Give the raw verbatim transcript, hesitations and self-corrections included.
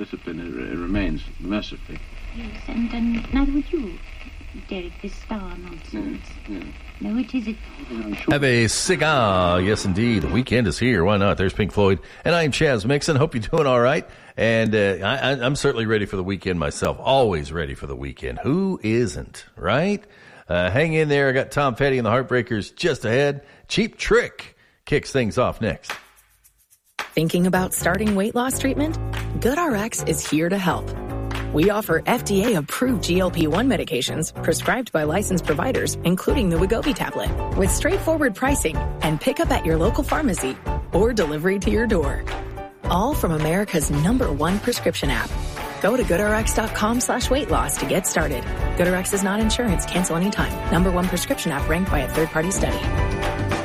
discipline uh, remains mercifully. Yes, and, and neither would you, Derek, this star nonsense. Yeah, yeah. No, it isn't. Have a cigar. Yes, indeed. The weekend is here. Why not? There's Pink Floyd. And I'm Chaz Mixon. Hope you're doing all right. And uh, I, I'm certainly ready for the weekend myself. Always ready for the weekend. Who isn't, right? Uh, hang in there. I got Tom Petty and the Heartbreakers just ahead. Cheap Trick kicks things off next. Thinking about starting weight loss treatment? GoodRx is here to help. We offer F D A-approved G L P one medications prescribed by licensed providers, including the Wegovy tablet, with straightforward pricing and pickup at your local pharmacy or delivery to your door. All from America's number one prescription app. Go to GoodRx.com slash weight loss to get started. GoodRx is not insurance. Cancel anytime. Number one prescription app ranked by a third-party study.